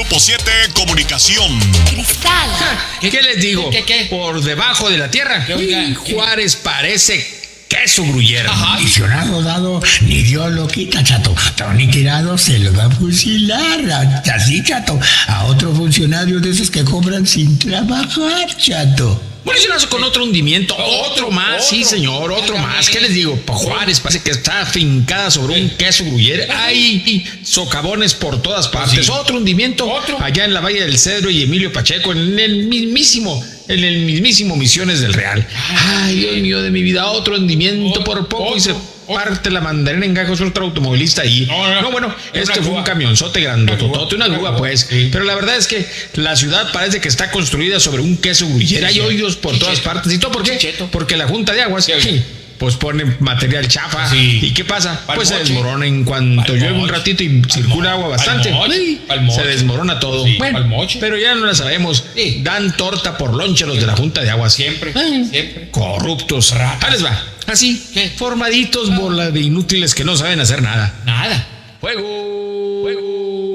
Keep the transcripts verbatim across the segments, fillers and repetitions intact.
Grupo siete Comunicación. Cristal. ¿Qué, ¿Qué les digo? ¿Qué, qué? Por debajo de la tierra, Oiga, Juárez parece queso gruyere. Ajá. Y si no ha rodado, ni Dios lo quita, chato. Pero ni tirado se lo va a fusilar. Así, chato. A otro funcionario de esos que cobran sin trabajar, chato. Municionazo con otro hundimiento, otro más, otro. sí señor, otro más. ¿Qué les digo? Pa' Juárez parece que está afincada sobre un queso gruyere. Hay socavones por todas partes. Sí. Otro hundimiento Otro. allá en la Valle del Cedro y Emilio Pacheco, en el mismísimo, en el mismísimo Misiones del Real. Ay, Dios mío de mi vida, otro hundimiento por poco y se parte la mandarina en gajos otro automovilista ahí. No, no, No, bueno, es este una fue grúa. un camionzote grandototote, una Una grúa grúa, pues. sí. Pero la verdad es que la ciudad parece que está construida sobre un queso gruyere. Hay Sí, sí. hoyos por todas Chicheto. partes. ¿Y todo por qué? Chicheto. Porque la Junta de Aguas Sí, oye. pues pone material chafa. Sí. ¿Y qué pasa? Pa'l Pues se moche. desmorona en cuanto Pa'l llueve un moche. ratito y Pa'l circula mo- agua pa'l bastante. moche. Uy, Pa'l moche. se desmorona todo. Sí, Bueno, pa'l moche. pero ya no la sabemos. Sí. Dan torta por lonche los de la Junta de Aguas. Siempre, Ay, siempre. corruptos. Ratas. Ahí les va. Así, ¿Qué? formaditos, bola de inútiles que no saben hacer nada. Nada. Fuego. Fuego.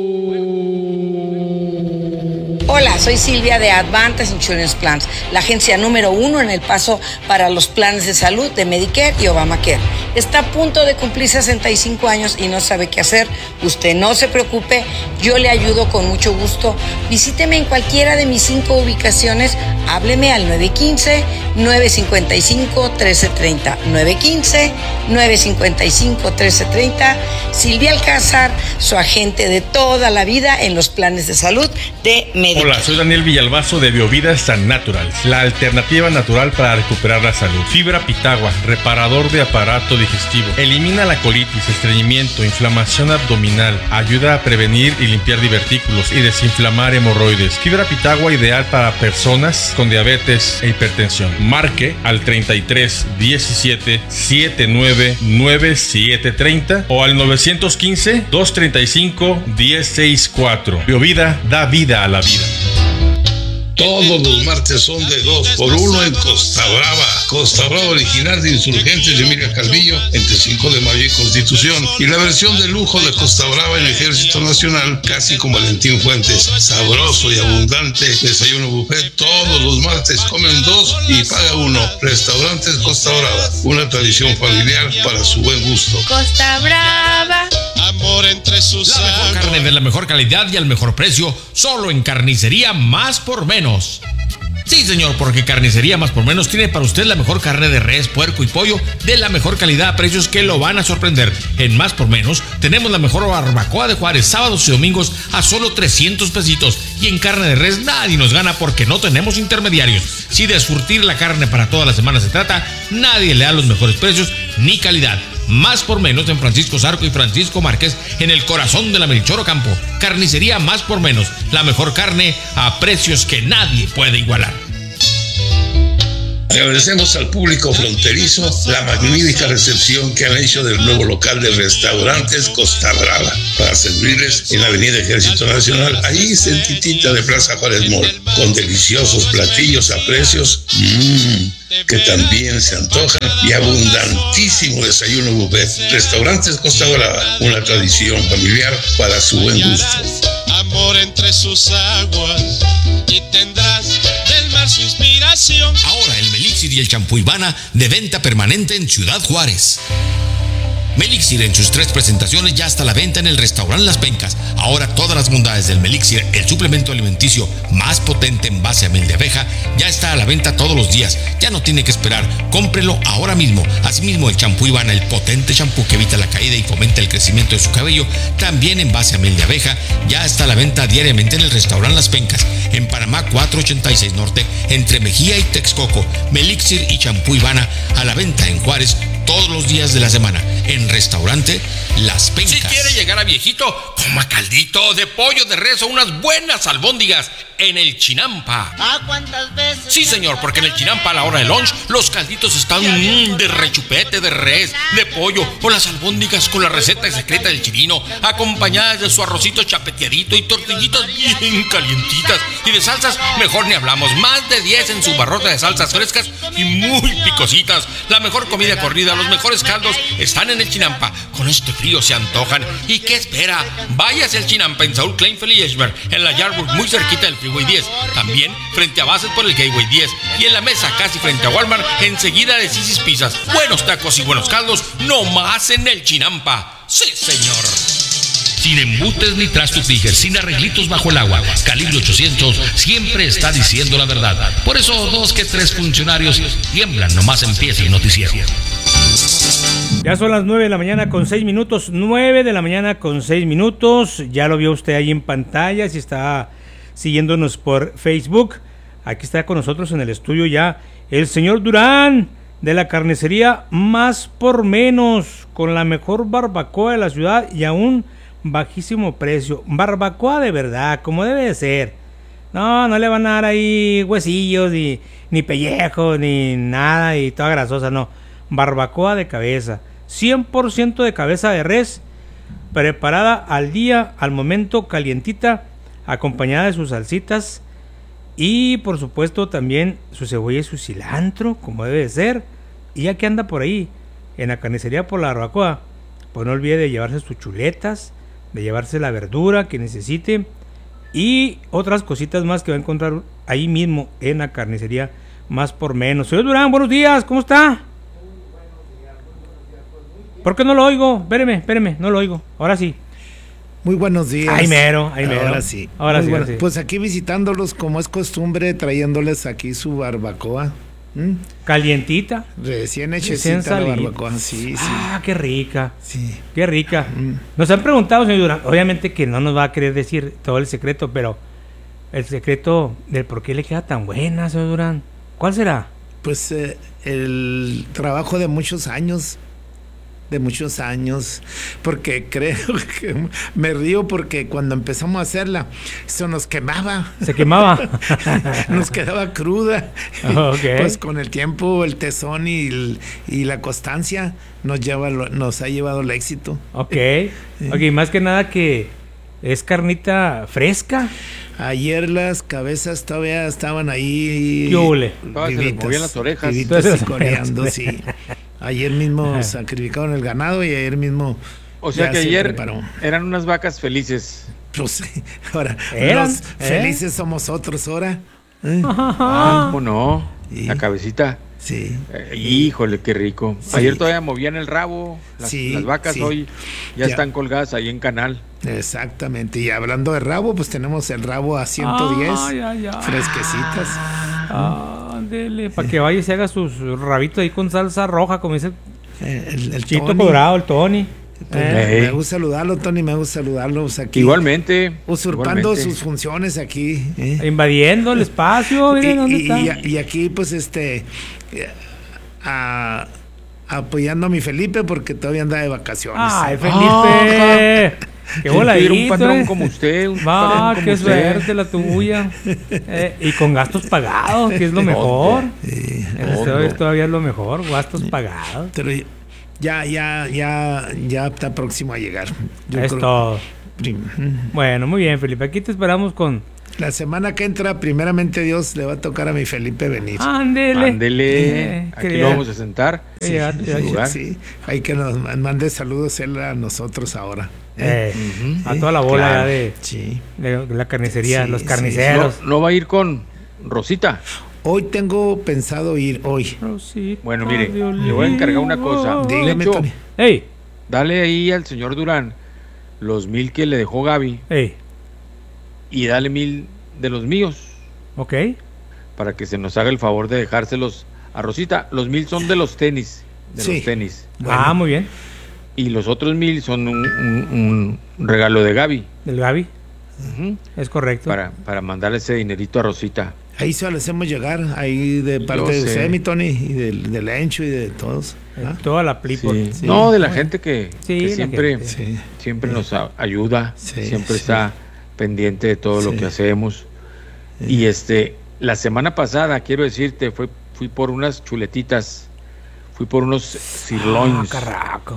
Hola, soy Silvia de Advantage Insurance Plans, la agencia número uno en El Paso para los planes de salud de Medicare y Obamacare. Está a punto de cumplir sesenta y cinco años y no sabe qué hacer. Usted no se preocupe, yo le ayudo con mucho gusto. Visíteme en cualquiera de mis cinco ubicaciones. Hábleme al nueve uno cinco, nueve cinco cinco, uno tres tres cero. nueve uno cinco, nueve cinco cinco, uno tres tres cero. Silvia Alcázar, su agente de toda la vida en los planes de salud de Medicare. Hola, soy Daniel Villalbazo de Biovida San Natural, la alternativa natural para recuperar la salud. Fibra Pitagua, reparador de aparato digestivo. Elimina la colitis, estreñimiento, inflamación abdominal. Ayuda a prevenir y limpiar divertículos y desinflamar hemorroides. Fibra Pitagua ideal para personas con diabetes e hipertensión. Marque al treinta y tres diecisiete setenta y nueve noventa y siete treinta o al nueve uno cinco, dos treinta y cinco, diez sesenta y cuatro. Biovida da vida a la vida. Todos los martes son de dos por uno en Costa Brava. Costa Brava original de Insurgentes de Emilia Calvillo entre cinco de mayo y Constitución. Y la versión de lujo de Costa Brava en Ejército Nacional, casi con Valentín Fuentes. Sabroso y abundante desayuno buffet todos los martes. Comen dos y paga uno. Restaurantes Costa Brava, una tradición familiar para su buen gusto. Costa Brava. Amor entre sus La mejor carne de la mejor calidad y al mejor precio, solo en Carnicería Más por Menos. Sí, señor, porque Carnicería Más por Menos tiene para usted la mejor carne de res, puerco y pollo de la mejor calidad a precios que lo van a sorprender. En Más por Menos tenemos la mejor barbacoa de Juárez, sábados y domingos a solo trescientos pesitos. Y en carne de res nadie nos gana porque no tenemos intermediarios. Si de surtir la carne para toda la semana se trata, nadie le da los mejores precios ni calidad. Más por Menos en Francisco Zarco y Francisco Márquez, en el corazón de la Melchor Ocampo. Carnicería Más por Menos, la mejor carne a precios que nadie puede igualar. Agradecemos al público fronterizo la magnífica recepción que han hecho del nuevo local de restaurantes Costa Brava para servirles en la Avenida Ejército Nacional, ahí cerquitita de Plaza Juárez Mall, con deliciosos platillos a precios mmm, que también se antojan y abundantísimo desayuno buffet. Restaurantes Costa Brava, una tradición familiar para su buen gusto. amor entre sus aguas y tendrás del mar su inspiración. Ahora el Melixir y el champú Ivana de venta permanente en Ciudad Juárez. Melixir en sus tres presentaciones ya está a la venta en el restaurante Las Pencas. Ahora todas las bondades del Melixir, el suplemento alimenticio más potente en base a miel de abeja, ya está a la venta todos los días. Ya no tiene que esperar, cómprelo ahora mismo. Asimismo el champú Ivana, el potente champú que evita la caída y fomenta el crecimiento de su cabello, también en base a miel de abeja, ya está a la venta diariamente en el restaurante Las Pencas, en Panamá cuatrocientos ochenta y seis Norte, entre Mejía y Texcoco. Melixir y champú Ivana a la venta en Juárez todos los días de la semana en restaurante Las Pencas. Si quiere llegar a viejito, coma caldito de pollo de res o unas buenas albóndigas en el Chinampa. ¿Ah, cuántas veces? Sí, señor, porque en el Chinampa a la hora de lunch los calditos están mmm, de rechupete, de res, de pollo o las albóndigas con la receta secreta del chilino, acompañadas de su arrocito chapeteadito y tortillitas bien calientitas. Y de salsas, mejor ni hablamos. Más de diez en su barrota de salsas frescas y muy picositas. La mejor comida corrida, los mejores caldos están en en el Chinampa. Con este frío se antojan. ¿Y qué espera? Váyase al Chinampa en Saúl Kleinfeld y Eschberg, en la Yardwood, muy cerquita del Freeway diez. También frente a Bases por el Gateway diez. Y en la mesa, casi frente a Walmart, enseguida de Sisi's Pizzas. Buenos tacos y buenos caldos, no más en el Chinampa. ¡Sí, señor! Sin embutes ni trastos Tiger, sin arreglitos bajo el agua. Calibre ochocientos siempre está diciendo la verdad. Por eso dos que tres funcionarios tiemblan nomás empieza el noticiero. Ya son las nueve de la mañana con seis minutos. nueve de la mañana con seis minutos. Ya lo vio usted ahí en pantalla. Si está siguiéndonos por Facebook, aquí está con nosotros en el estudio ya el señor Durán, de la carnicería Más por Menos, con la mejor barbacoa de la ciudad y aún bajísimo precio. Barbacoa de verdad, como debe de ser. No, no le van a dar ahí huesillos, ni, ni pellejos, ni nada, y toda grasosa, no. Barbacoa de cabeza, cien por ciento de cabeza de res, preparada al día, al momento, calientita, acompañada de sus salsitas y por supuesto también su cebolla y su cilantro, como debe de ser. Y ya que anda por ahí en la carnicería por la barbacoa, pues no olvide de llevarse sus chuletas, de llevarse la verdura que necesite y otras cositas más que va a encontrar ahí mismo en la carnicería Más por Menos. Señor Durán, buenos días, ¿cómo está? ¿Por qué no lo oigo? Espéreme, espéreme, no lo oigo. Ahora sí. Muy buenos días. Ay, mero, ay, mero. Ahora sí. Ahora sí, bueno. ahora sí. Pues aquí visitándolos como es costumbre, trayéndoles aquí su barbacoa. ¿Mm? Calientita. Recién hechecita la barbacoa. Sí, sí. Ah, qué rica. Sí. Qué rica. Mm. Nos han preguntado, señor Durán, obviamente que no nos va a querer decir todo el secreto, pero el secreto del por qué le queda tan buena, señor Durán, ¿cuál será? Pues eh, el trabajo de muchos años. De muchos años, porque creo que me río porque cuando empezamos a hacerla, eso nos quemaba. Se quemaba. Nos quedaba cruda. Okay. Pues con el tiempo, el tesón y, el, y la constancia nos, lleva, nos ha llevado al éxito. Ok. Ok, más que nada que es carnita fresca. Ayer las cabezas todavía estaban ahí. ¿Qué hule? Se les movían las orejas. Vivitas y coreando, sí. Ayer mismo sacrificaron el ganado y ayer mismo. O sea que ayer preparó. Eran unas vacas felices. Pues ahora, ¿Eran? los ¿Eh? felices somos otros ahora. ¿Eh? Ah, ¿cómo no? Sí. La cabecita. Sí. Eh, híjole, qué rico. Sí. Ayer todavía movían el rabo. Las, Sí, las vacas sí. hoy ya, Ya. están colgadas ahí en canal. Exactamente. Y hablando de rabo, pues tenemos el rabo a ciento diez. Ay, ay, ay. Fresquecitas. Ándele, para que vaya y se haga sus rabitos ahí con salsa roja, como dice Eh, El, el Chito Tony. Colorado, el Tony. Pues, Eh. Me gusta saludarlo, Tony, me gusta saludarlo. Pues, aquí, Igualmente. usurpando igualmente. sus funciones aquí. ¿eh? Invadiendo el espacio, miren dónde y, está. y- y aquí, pues, este. eh, a- apoyando a mi Felipe porque todavía anda de vacaciones. Ay, Felipe. Qué voladito. Un patrón eh. como usted. Un Va, patrón como qué usted. suerte la tuya. Eh, y con gastos pagados, que es lo mejor. Sí. Esto es todavía es lo mejor, gastos pagados. Pero ya, ya, ya, ya está próximo a llegar. Yo Es creo- todo. prim- Bueno, muy bien, Felipe. Aquí te esperamos con. La semana que entra, primeramente Dios, le va a tocar a mi Felipe venir. Ándele. Ándele. Eh, Aquí quería- lo vamos a sentar. Sí, ya- ya- en su lugar. Sí, hay que nos mande saludos él a nosotros ahora. Eh, Ujú. a toda la bola Claro. ya de, Sí. de la carnicería, Sí, los sí. carniceros. No, no va a ir con Rosita. Hoy tengo pensado ir hoy. Rosita Bueno, mire, de le voy a encargar una cosa. olivo. Dígame, Lecho, Tony. Ey, dale ahí al señor Durán los mil que le dejó Gaby ey, y dale mil de los míos ok. para que se nos haga el favor de dejárselos a Rosita. Los mil son de los tenis, de Sí. los tenis. Bueno. Ah, muy bien. Y los otros mil son un, un- un regalo de Gaby. Del Gaby, Ujú. es correcto. para, para mandarle ese dinerito a Rosita. Ahí se lo hacemos llegar, ahí de parte de sé. usted, mi Tony, y del, del Encho y de todos. Eh, ¿ah? Toda la pli por- Sí. sí. No, de la gente que, Sí, que la siempre, gente. Sí. siempre nos a- ayuda, Sí, siempre sí. está pendiente de todo lo Sí. que hacemos. Y este, la semana pasada, quiero decirte, fue, fui por unas chuletitas, fui por unos Ah, sirloins. carraco.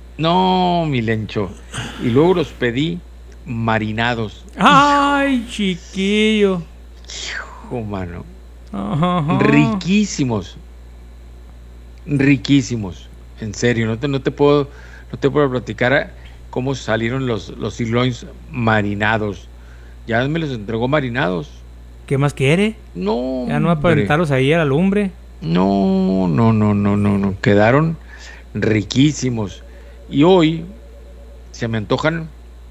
No, mi lencho. Y luego los pedí marinados. Ay, chiquillo. Oh, mano. Ajá, ajá. Riquísimos. Riquísimos. En serio, no te, no te puedo no te puedo platicar cómo salieron los, los sirloins marinados. Ya me los entregó marinados. ¿Qué más quiere? No. Ya no va a aventarlos ahí a la lumbre. No, no, no, no, no, no. Quedaron riquísimos. Y hoy se me antojan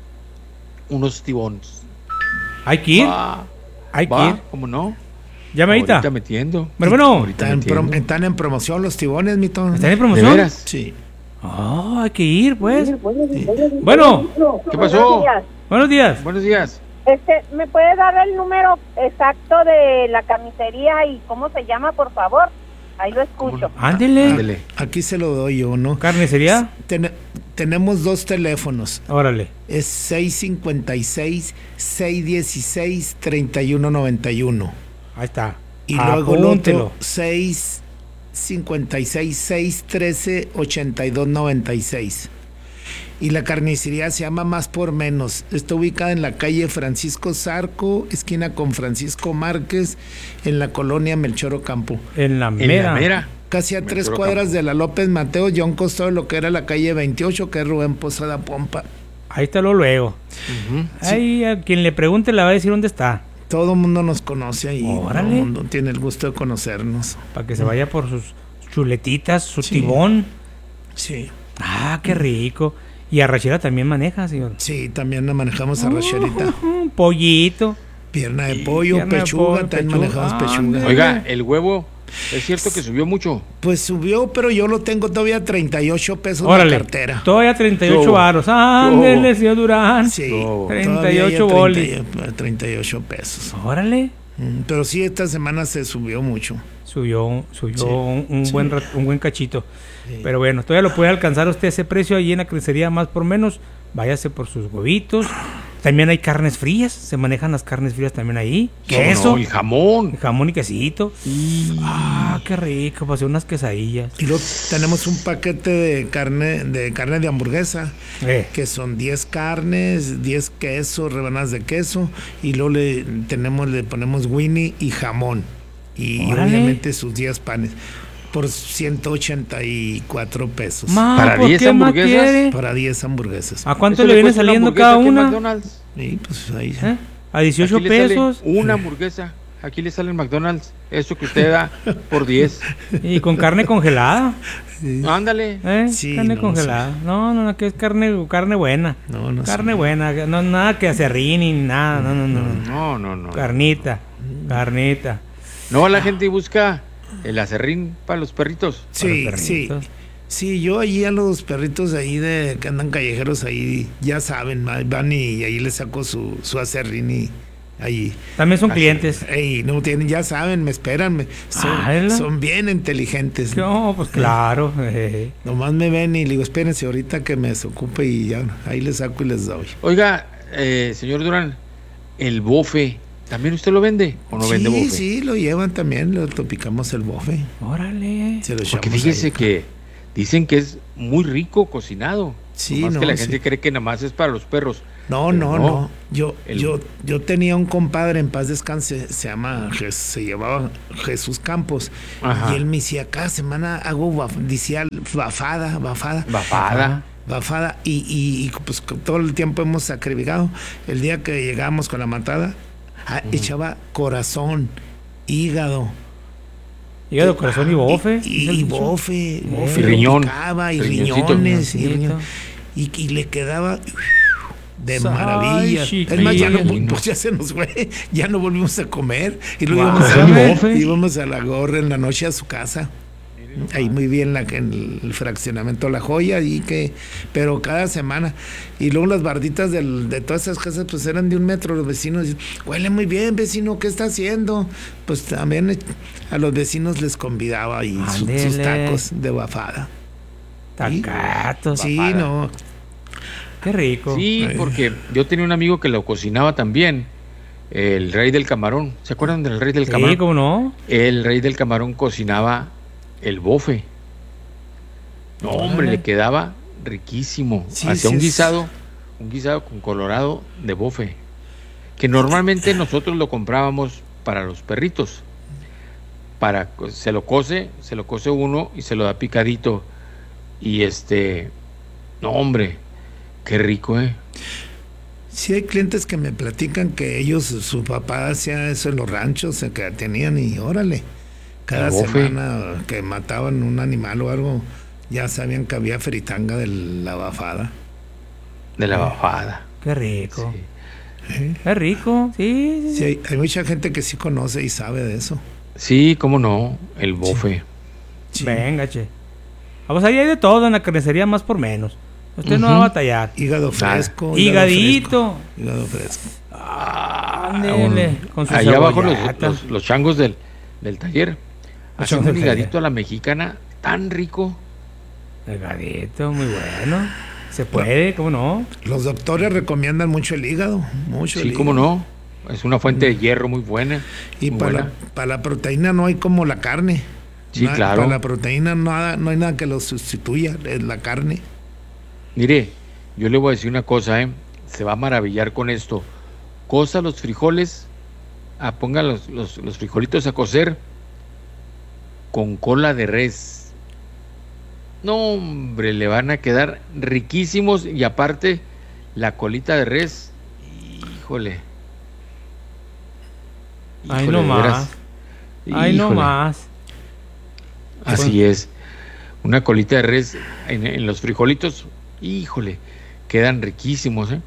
unos tibones. Hay que ir. Va, Hay que va, ir. ¿cómo no? Ya me Ahorita metiendo. Pero bueno, Ahorita Están, metiendo. prom- están en promoción los tibones, mi Tom. ¿están en promoción? ¿De veras? Sí. Oh, hay que ir, pues. Bueno, ¿Qué pasó? Buenos días. buenos días. Buenos días. Este, ¿me puede dar el número exacto de la carnicería y cómo se llama, por favor? Ahí lo escucho. Ándele. Ándele. Aquí se lo doy yo, ¿no? ¿Carnicería? Ten- tenemos dos teléfonos. Órale. Es seis cinco seis, seis uno seis, tres uno nueve uno. Ahí está. Y luego el Apúntelo. otro seis cinco seis, seis uno tres, ocho dos nueve seis. Y la carnicería se llama Más por Menos. Está ubicada en la calle Francisco Zarco, esquina con Francisco Márquez, en la colonia Melchor Ocampo. En la En mera. la mera. Casi a Melchor tres Ocampo. cuadras de la López Mateo, ya a un costado de lo que era la calle veintiocho, que es Rubén Posada Pompa. Ahí está lo luego. Ujú. Ahí a quien le pregunte le va a decir dónde está. Todo el mundo nos conoce ahí. Órale. Todo el mundo tiene el gusto de conocernos. Para que se vaya por sus chuletitas, su Sí. tibón. Sí. Ah, qué rico. Y arrachera también maneja, señor. Sí, también la manejamos a racherita. Un pollito. Pierna de pollo, Pierna de pechuga, pollo, también pechuga. manejamos pechuga. Ándale. Oiga, el huevo, es cierto que subió mucho. Pues subió, pero yo lo tengo todavía a treinta y ocho pesos Órale. la cartera. Todavía treinta y ocho Yo. varos. Ándele, Yo. señor Durán. Sí, Oh. treinta y todavía ocho ya bolis. treinta y- treinta y ocho pesos. Órale. Mm, Pero sí, esta semana se subió mucho. Subió, subió Sí, un, un sí. buen rat- un buen cachito. Pero bueno, todavía lo puede alcanzar usted ese precio allí en la carnicería Más por Menos. Váyase por sus huevitos. También hay carnes frías. Se manejan las carnes frías también ahí. Queso. No, el jamón. Jamón y quesito. Ah, qué rico. Pasé unas quesadillas. Y luego tenemos un paquete de carne de carne de hamburguesa, Eh, que son diez carnes, diez quesos, rebanadas de queso, y luego le tenemos le ponemos Winnie y jamón. Y Órale. obviamente sus diez panes por ciento ochenta y cuatro pesos. ma, Para ¿por diez qué más hamburguesas. quiere? Para diez hamburguesas. ¿A cuánto Eso le viene cuesta una saliendo hamburguesa cada aquí en una? McDonald's. Sí, pues ahí. ¿Eh? A dieciocho Aquí le sale pesos. una hamburguesa. Aquí le sale en McDonald's. Eso que usted da por diez. Y con carne congelada. Ándale. ¿Eh? Sí, carne no, congelada. No, no, no, que es carne, carne buena. No, no Carne sé. buena. No, nada que acerrín ni nada. No, no, no. no. No, no, no. Carnita. Carnita. No, la gente busca el acerrín para los perritos. Sí, Para los sí. perritos. Sí, yo allí a los perritos ahí de que andan callejeros ahí, ya saben, ma- van y ahí les saco su, su acerrín y ahí. También son clientes. Ey, no tienen, ya saben, me esperan, me- son, Ah, ¿verdad? son bien inteligentes. No, pues claro. eh. Nomás me ven y le digo, espérense ahorita que me desocupe y ya, ahí les saco y les doy. Oiga, eh, señor Durán, el bofe, ¿también usted lo vende o no sí, vende bofe? sí, lo llevan también, lo topicamos el bofe. Órale. Se lo Porque echamos fíjese ahí. que dicen que es muy rico cocinado. Sí, Más no, que la sí. gente cree que nada más es para los perros. No, Pero no, no. no. Yo, El- yo, yo tenía un compadre en paz descanse, se llama, Je- se llamaba Jesús Campos. Ajá. Y él me decía, cada semana hago, baf- decía bafada, bafada. Bafada. Bafada. Y, y, y, pues con todo el tiempo hemos sacrificado. El día que llegamos con la matada, ah, echaba corazón, hígado. Hígado, corazón y bofe. Y, dice el y dicho. bofe, bofe Y lo riñón. picaba, y Riñoncito. riñones, y, Riñoncito. riñón- y, y le quedaba de Ay, maravilla. chiquillo. Es más, ya, no, Ay, pues ya se nos fue, ya no volvimos a comer. Y luego Guau. íbamos, Corazón y a, bofe. íbamos a la gorra en la noche a su casa. Ahí muy bien la, en el fraccionamiento La Joya, y que, pero cada semana. Y luego las barditas del- de todas esas casas pues eran de un metro. Los vecinos dicen, huele muy bien, vecino, ¿qué está haciendo? Pues también eh, a los vecinos les convidaba ahí su- sus Ándele. tacos de bafada. Tacatos. Sí, Bafada. no. Qué rico. Sí, porque yo tenía un amigo que lo cocinaba también. El rey del camarón. ¿Se acuerdan del rey del Sí, camarón? ¿cómo no? El rey del camarón cocinaba el bofe. No, hombre, Órale. le quedaba riquísimo. Sí, Hacía sí un es- guisado, un guisado con colorado de bofe. Que normalmente nosotros lo comprábamos para los perritos. Para, se lo cose, se lo cose uno y se lo da picadito. Y este, No, hombre, qué rico, ¿eh? Sí, hay clientes que me platican que ellos, su papá hacía eso en los ranchos, eh, que tenían y órale, cada El bofe. semana que mataban un animal o algo, ya sabían que había fritanga de la bafada. De la bafada. Qué rico. Sí. ¿Eh? Qué rico, sí. sí, Sí, sí. hay, hay mucha gente que sí conoce y sabe de eso. Sí, cómo no, el bofe. Sí. Venga, che. Ah, pues ahí hay de todo en la carnicería, más por menos. Usted no Ujú. va a batallar. Hígado Nada. fresco. Higadito. fresco, Hígado fresco. Ándele, con su Ahí abajo los, cebollata. los, los changos del, del taller. Los Hacen changos un del higadito taller. a la mexicana tan rico. Higadito, muy bueno. Se puede, ¿cómo no? Los doctores recomiendan mucho el hígado, mucho el Sí, hígado. cómo no. Es una fuente de hierro muy buena. Y muy para la, buena. para la proteína no hay como la carne. Sí, Nada- claro. Para la proteína nada, no hay nada que lo sustituya, es la carne. Mire, yo le voy a decir una cosa, ¿eh? Se va a maravillar con esto. Cosa los frijoles, ah, ponga los, los, los frijolitos a cocer con cola de res. No, hombre, le van a quedar riquísimos y aparte la colita de res, híjole. Ay, Híjole, no de más. veras. Ay, no Híjole. más. Así es. Una colita de res en, en los frijolitos, híjole, quedan riquísimos, ¿eh?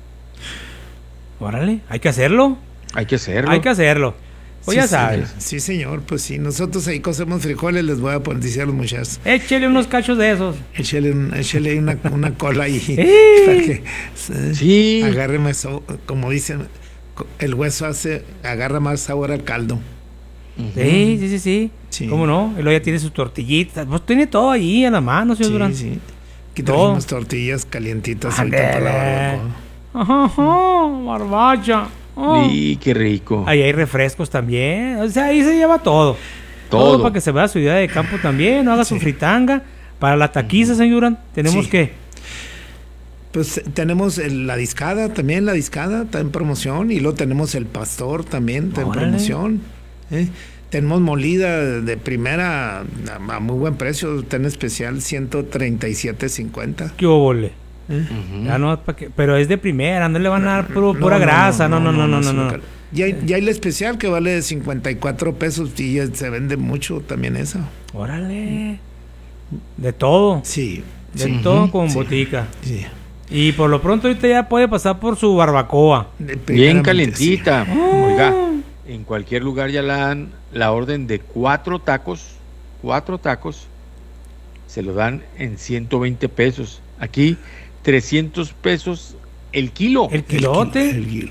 Órale, hay que hacerlo. Hay que hacerlo. Hay que hacerlo. Pues Sí, ya sí, sabes. Sí, señor, pues sí. Nosotros ahí cocemos frijoles, les voy a poner decir a los muchachos. Échele unos cachos de esos. Échale, un- échale ahí una, una cola ahí. ¡Eh! Para que eh, Sí. agarre más, sabo- como dicen, co- el hueso hace, agarra más sabor al caldo. Sí, sí, sí, sí. Sí. ¿Cómo no? Y luego ya tiene sus tortillitas. Pues tiene todo ahí a la mano, señor Sí, Durán. sí. Aquí Todo. trajimos tortillas calientitas ahorita para la Ándele. barbacoa. Ajá, ajá, barbacha. Ah. Y qué rico. Ahí hay refrescos también. O sea, ahí se lleva todo. Todo. para que se vea a su idea de campo también. No haga su Sí. fritanga. Para la taquiza, señor Durán, tenemos Sí. que. Pues eh, tenemos el- la discada también, la discada está en promoción. Y luego tenemos el pastor también está en Órale. promoción. ¿eh? Tenemos molida de primera a, a muy buen precio, está en especial ciento treinta y siete cincuenta. ¿Qué óvole? Ujú. Ya no, pa' que- pero es de primera, no le van a dar puro- No, pura no, grasa. No, no, no, no, no. sí, no. local. Ya hay, ya hay la especial que vale cincuenta y cuatro pesos y ya se vende mucho también esa. Órale. De todo. Sí. De sí. todo con Sí. botica. Sí. Y por lo pronto ahorita ya puede pasar por su barbacoa. De- Bien primeramente, calientita. Ah. Oiga, en cualquier lugar ya la dan la orden de cuatro tacos. Cuatro tacos. Se lo dan en ciento veinte pesos. Aquí, trescientos pesos el kilo. El El kilote. kilo, el kilo.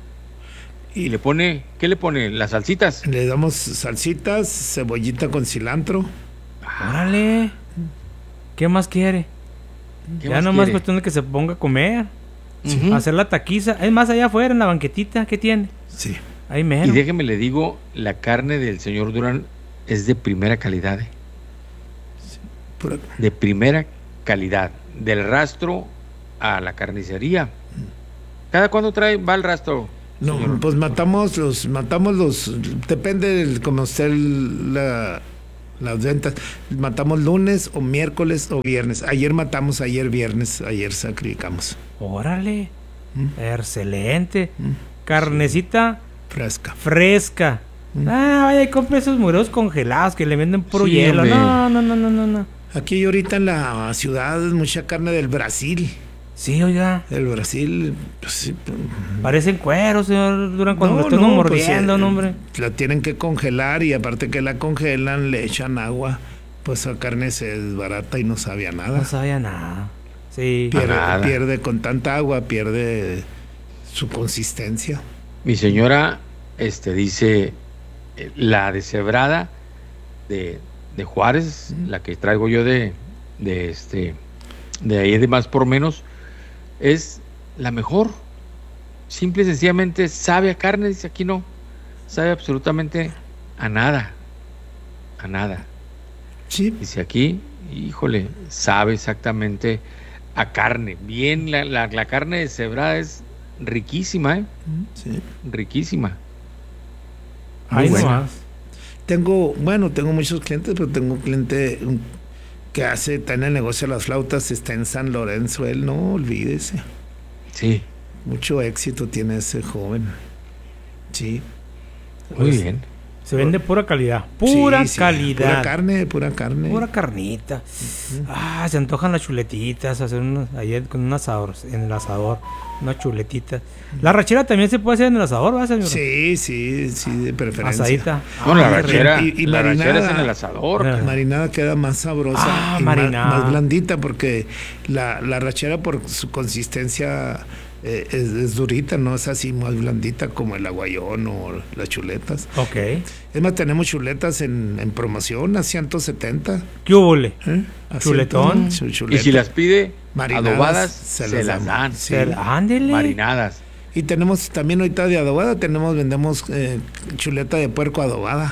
Y le pone, ¿qué le pone? Las salsitas. Le damos salsitas, cebollita con cilantro. Órale. ¿Qué más quiere? ¿Qué Ya más nomás quiere? cuestión de que se ponga a comer. Ujú. Hacer la taquiza. Es más allá afuera, en la banquetita. ¿Qué tiene? Sí. Ahí Y menos. déjeme le digo, la carne del señor Durán es de primera calidad. ¿eh? Pura- De primera calidad. Del rastro a la carnicería. ¿Cada cuándo trae, va el rastro? No, señor? pues matamos los, matamos los, depende del cómo esté el- la, las ventas. Matamos lunes o miércoles o viernes. Ayer matamos, ayer viernes, ayer sacrificamos. Órale. Mm. Excelente. Mm. Carnecita Fresca. fresca. Mm. Ah, vaya, y compre esos muros congelados que le venden puro Sí, hielo. hombre. No, no, no, no, no, no. Aquí ahorita en la ciudad es mucha carne del Brasil. Sí, oiga. Del Brasil, pues, sí, Parecen cueros, señor Durán, cuando no, lo están no, pues, mordiendo, eh, no, hombre. La tienen que congelar y aparte que la congelan, le echan agua. Pues la carne se desbarata y no sabía nada. No sabía nada. Sí. Pierde, nada. pierde con tanta agua, pierde su consistencia. Mi señora este, dice, eh, la deshebrada de, de Juárez, la que traigo yo de, de, este, de ahí de más por menos, es la mejor. Simple y sencillamente sabe a carne, dice aquí no. Sabe absolutamente a nada. A nada. Sí, Dice aquí, híjole, sabe exactamente a carne. Bien, la, la, la carne deshebrada es riquísima, ¿eh? sí. Riquísima. Ahí buena. nomás. Tengo, bueno, tengo muchos clientes, pero tengo un cliente un que hace, está en el negocio de las flautas, está en San Lorenzo, él, no olvídese. Sí. Mucho éxito tiene ese joven. Sí. Muy Pues, bien. Se vende pura calidad. Pura sí, sí, calidad. Pura carne, pura carne. Pura carnita. Uh-huh. Ah, se antojan las chuletitas, hacer unos, ayer con un asador, en el asador, unas chuletitas. La rachera también se puede hacer en el asador, ¿verdad, señor? Sí, sí, sí, de preferencia. Asadita. Bueno, ah, la rachera, y, y la marinada, rachera es en el asador. Ah. Marinada queda más sabrosa Ah, y más, marinada. más blandita porque la, la rachera por su consistencia eh, es, es durita, no es así más blandita como el aguayón o las chuletas. Ok. Es más, tenemos chuletas en, en promoción a ciento setenta. ¿Qué hubole? ¿Eh? A Chuletón. ciento, chu- Y si las pide Marinadas, adobadas, se se, las las dan. dan. Sí. Se- Ándele. Marinadas. Y tenemos también ahorita de adobada, tenemos, vendemos eh, chuleta de puerco adobada.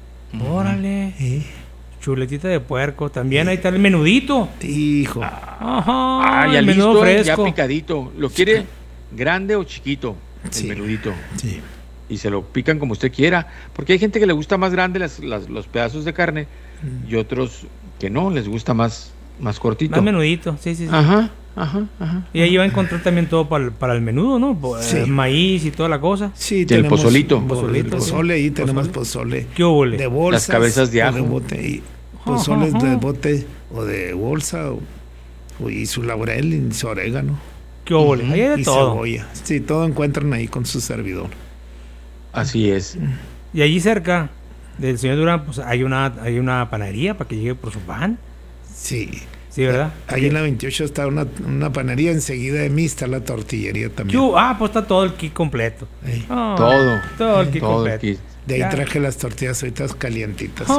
Órale. ¿Eh? Chuletita de puerco. También ahí está el menudito. Hijo. Ajá. Ah, ya el menudo listo, eh, ya fresco. picadito. ¿Lo quiere grande o chiquito? Sí. El menudito. Sí. Y se lo pican como usted quiera. Porque hay gente que le gusta más grande las, las- los pedazos de carne y otros que no, les gusta más, más cortito. Más menudito. Sí, sí, sí. Ajá, ajá, ajá. Y ahí va a encontrar también todo para el, para el menudo, ¿no? Po- Sí. eh, maíz y toda la cosa. Sí, el tenemos pozolito. pozolito, Pozolito, pozole, sí. ahí tenemos Pozole. pozole. ¿Qué hubole? De bolsas. Las cabezas de o ajo. bote, y pozoles Ajá, de ajá. bote o de bolsa o, o- y su laurel y su orégano. ¿Qué hubole? Ahí hay de y todo. cebolla. Sí, todo encuentran ahí con su servidor. Así es. Y allí cerca del señor Durán, pues hay una, hay una panadería para que llegue por su pan. Sí. Sí, ¿verdad? Ahí en la veintiocho está una, una panadería, enseguida de mí está la tortillería ¿Qué también. hubo? Ah, pues está todo el kit completo. Ahí. Ah, Todo. Todo el kit Todo el completo. kit. De ahí Ya. traje las tortillas ahorita calientitas,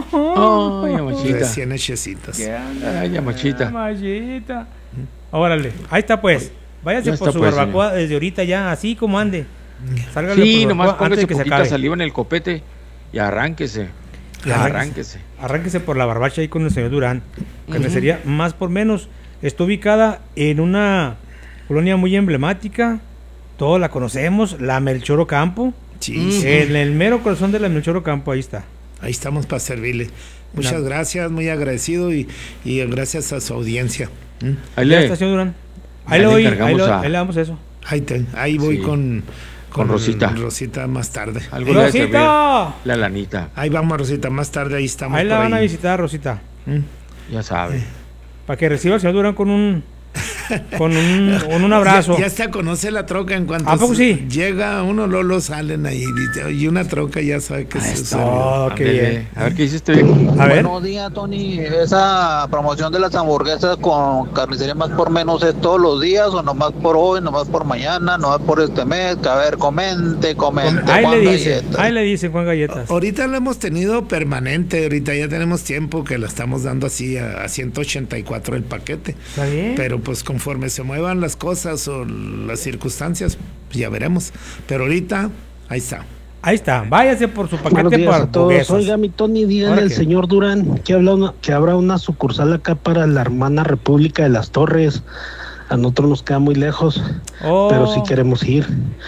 Ay, amachita. recién hechecitas. ¿Qué anda? Ay, amachita. Amachita. Órale, ahí está pues. Váyase Ya por está, su pues, barbacoa desde ahorita ya, así como ande. Sálgale Sí, por nomás barbacoa antes póngase de que se poquita acabe. saliva en el copete y arránquese. Y arránquese. Arránquese por la barbacha ahí con el señor Durán. Carnicería más por menos. Está ubicada en una colonia muy emblemática. Todos la conocemos, la Melchor Ocampo. Sí, sí. En el mero corazón de la Melchor Ocampo, ahí está. Ahí estamos para servirle. Muchas La- gracias, muy agradecido y, y gracias a su audiencia. ¿Mm? Ahí Ya le, está, señor Durán. ya Ahí, le lo oí, ahí, encargamos lo- a- ahí le damos eso. Ahí, te- ahí voy Sí. con, Con Rosita. Rosita más tarde. algo le ha de servir ¡Rosita! la lanita. Ahí vamos, Rosita, más tarde, ahí estamos. Ahí la por van a ahí. visitar, Rosita. ¿Mm? Ya sabe. Para que reciba al señor Durán con un con un, con un abrazo. Ya, ya se conoce la troca en cuanto ¿A poco sí? llega uno, Lolo salen ahí y una troca ya sabe que es su Oh, qué Ándele. bien. A ver qué dice este viejo. A ver. Buenos días, Tony. ¿Esa promoción de las hamburguesas con carnicería más por menos es todos los días o nomás por hoy, nomás por mañana, nomás por este mes? Que a ver, comente, comente. Ahí Juan le dice, Galletas. ahí le dice Juan Galletas. Ahorita lo hemos tenido permanente, ahorita ya tenemos tiempo que la estamos dando así a, a ciento ochenta y cuatro el paquete. Está bien. Pero pues conforme se muevan las cosas o las circunstancias, pues ya veremos. Pero ahorita, ahí está. Ahí está, váyase por su Buenos paquete días para a todos. hamburguesas. Oiga, mi Tony, dígale Ahora al qué. señor Durán que, habla una, que habrá una sucursal acá para la hermana República de las Torres. A nosotros nos queda muy lejos, Oh. pero sí queremos ir.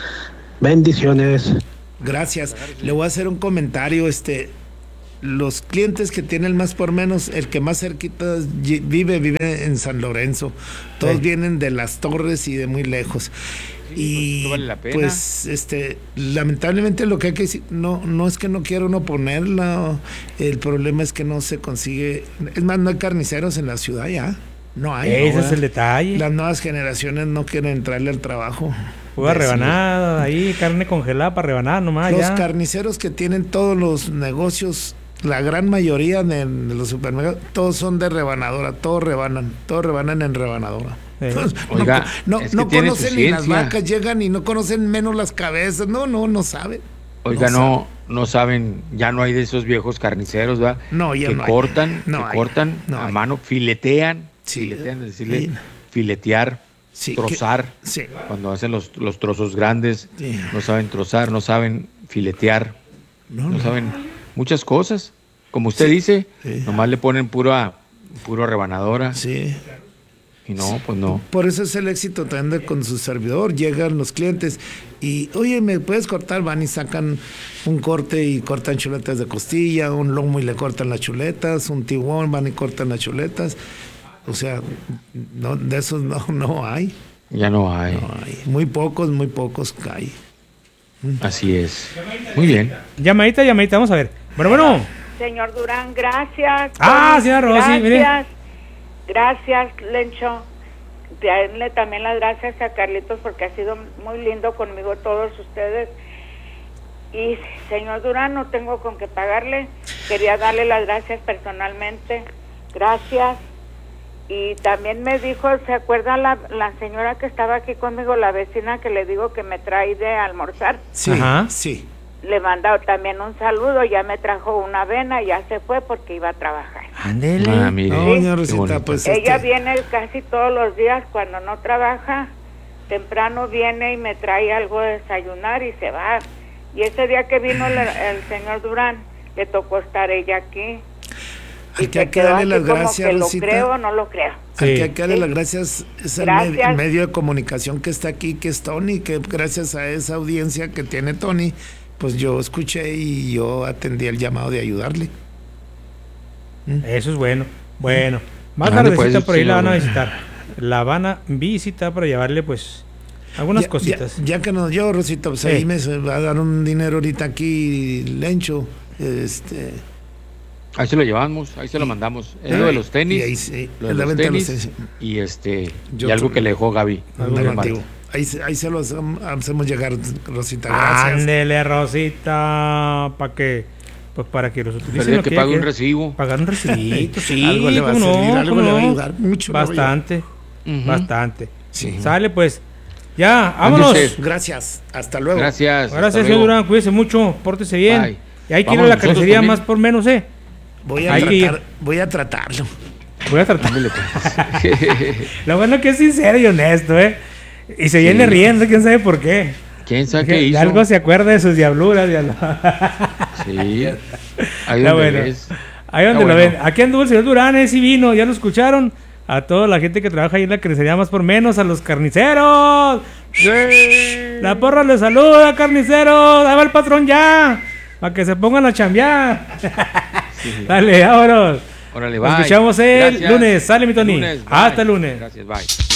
Bendiciones. Gracias. Le voy a hacer un comentario, este los clientes que tienen más por menos, el que más cerquita y- vive, vive en San Lorenzo. Todos Sí. vienen de las Torres y de muy lejos. Y no vale la pena. pues este lamentablemente lo que hay que decir, no no es que no quiera uno ponerla, el problema es que no se consigue, es más, no hay carniceros en la ciudad ya, no hay. Ese ahora. es el detalle. Las nuevas generaciones no quieren entrarle al trabajo. Pura de- rebanada, ahí carne congelada para rebanar nomás Los ya. carniceros que tienen todos los negocios, la gran mayoría de, de los supermercados, todos son de rebanadora, todos rebanan, todos rebanan en rebanadora. Sí. Entonces, no- Oiga, no, es que no tiene su conocen ni las ciencia. vacas, llegan y no conocen menos las cabezas, no, no, no saben. Oiga, No no, no saben, ya no hay de esos viejos carniceros, ¿verdad? No, ya que no hay. cortan, No que hay. cortan No a hay. mano, filetean, Sí. filetean, es decirle, Sí. filetear, Sí, trozar, que- sí. cuando hacen los, los trozos grandes, Sí. no saben trozar, no saben filetear, No, no, no. saben muchas cosas. Como usted Sí. dice, Sí. nomás le ponen pura, puro rebanadora Sí. y Si no, pues no. Por eso es el éxito también de con su servidor. Llegan los clientes y, oye, ¿me puedes cortar? Van y sacan un corte y cortan chuletas de costilla, un lomo y le cortan las chuletas, un tibón, van y cortan las chuletas. O sea, no, de esos no, no hay. Ya no hay. No hay. Muy pocos, muy pocos hay. Así es. Muy bien. Llamadita, llamadita, vamos a ver. Bueno, bueno. Señor Durán, gracias. Ah, señora Rosy, gracias. mire. Gracias, Lencho. Darle también las gracias a Carlitos porque ha sido muy lindo conmigo todos ustedes. Y señor Durán, no tengo con qué pagarle. Quería darle las gracias personalmente. Gracias. Y también me dijo, ¿se acuerda la, la señora que estaba aquí conmigo, la vecina que le digo que me trae de almorzar? Sí, Ajá. sí. Le manda también un saludo, ya me trajo una avena, ya se fue porque iba a trabajar. Ándele. Ah, mire. No, doña Rosita, pues Ella este, viene casi todos los días cuando no trabaja, temprano viene y me trae algo de desayunar y se va. Y ese día que vino el, el señor Durán, le tocó estar ella aquí. al Y que se hay que quedó darle así las como gracias, que lo Rosita. creo o no lo creo. Al Sí. que hay que darle Sí. las gracias es el, Gracias. med- el medio de comunicación que está aquí, que es Tony, que gracias a esa audiencia que tiene Tony, pues yo escuché y yo atendí el llamado de ayudarle. Eso es bueno. Bueno. Más Ándale, tardecita pues, por ahí la van a señor. visitar. La van a visitar para llevarle, pues, algunas Ya- cositas. Ya, ya que nos dio, Rosita, pues Sí. ahí me se va a dar un dinero ahorita aquí, Lencho. Este, Ahí se lo llevamos, ahí se lo mandamos. Es Ah, lo de los y tenis. ahí sí, lo de es la los venta de los tenis, tenis. y este Yo y algo creo- que le dejó Gaby. Algo de que- parte. negativo. Ahí, se- ahí se lo hacemos, hacemos llegar, Rosita. Gracias. Ándele, Rosita, para que, pues para que los utilicen. Pero lo que que pague ella un quiera. recibo. Pagar un recibito, sí. Algo le va a cómo no, servir, algo cómo le va a no. ayudar, mucho le va a ayudar. Bastante, Ujú. bastante. Sí. Sale, pues. Ya, vámonos. Ándese. Gracias. Hasta luego. Gracias. hasta Gracias, señor luego. Durán. Cuídese mucho, pórtese bien. Bye. Y hay que ir a Vamos la nosotros carnicería también. más por menos, ¿eh? Voy a, Hay que tratar, ir. voy a tratarlo. Voy a tratar. Ándele, pues. Lo bueno que es sincero y honesto, ¿eh? Y se viene Sí. riendo, quién sabe por qué. ¿Quién sabe Que qué de hizo? algo se acuerda de sus diabluras. Ya lo... Sí. Ahí Está donde bueno. ves. Ahí donde Está lo ven. bueno. Aquí anduvo el señor Durán, ese vino, ya lo escucharon. A toda la gente que trabaja ahí en la carnicería más por menos, a los carniceros. La porra les saluda, carniceros. Ahí va el patrón ya. Para que se pongan a chambear. Dale, vámonos. Órale, Nos bye. escuchamos el Gracias. lunes. Sale, mi Tony. Lunes, bye. Hasta el lunes. Gracias, bye.